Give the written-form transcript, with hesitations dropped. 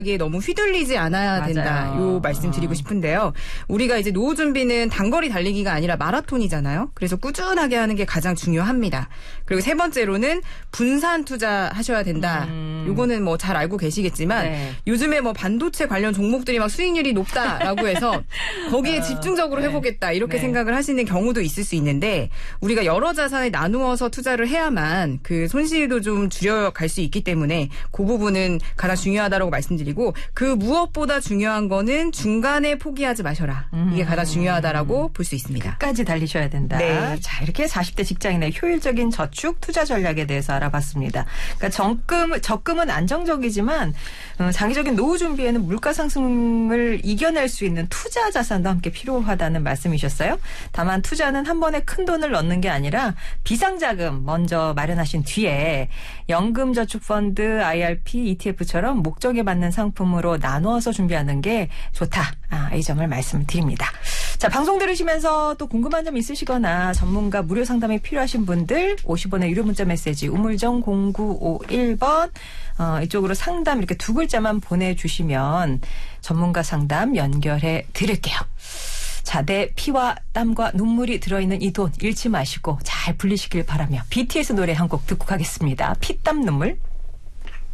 이게 너무 휘둘리지 않아야 된다. 맞아요. 요 말씀 드리고 싶은데요. 우리가 이제 노후 준비는 단거리 달리기가 아니라 마라톤이잖아요. 그래서 꾸준하게 하는 게 가장 중요합니다. 그리고 세 번째로는 분산 투자하셔야 된다. 요거는 뭐 잘 알고 계시겠지만 네. 요즘에 뭐 반도체 관련 종목들이 막 수익률이 높다라고 해서 거기에 집중적으로 해보겠다 이렇게 생각을 하시는 경우도 있을 수 있는데 우리가 여러 자산에 나누어서 투자를 해야만 그 손실도 좀 줄여갈 수 있기 때문에 그 부분은 가장 중요하다고 말씀드리고 그 무엇보다 중요한 거는 중간에 포기하지 마셔라. 이게 가장 중요하다라고 볼 수 있습니다. 끝까지 달리셔야 된다. 네. 자, 이렇게 40대 직장인의 효율적인 저축 투자 전략에 대해서 알아봤습니다. 그러니까 적금은 안정적이지만 장기적인 노후 준비에는 물가 상승을 이겨낼 수 있는 투자 자산도 함께 필요하다는 말씀이셨어요. 다만 투자는 한 번에 큰 돈을 넣는 게 아니라 비상자금 먼저 마련하신 뒤에 연금저축펀드, IRP, ETF처럼 목적에 맞는 상품으로 나누어서 준비하는 게 좋다. 이 점을 말씀드립니다. 자, 방송 들으시면서 또 궁금한 점 있으시거나 전문가 무료 상담이 필요하신 분들 50원의 유료 문자 메시지 우물정 0951번 이쪽으로 상담 이렇게 두 글자만 보내주시면 전문가 상담 연결해 드릴게요. 자, 내 피와 땀과 눈물이 들어있는 이 돈 잃지 마시고 잘 분리시길 바라며 BTS 노래 한 곡 듣고 가겠습니다. 피땀 눈물.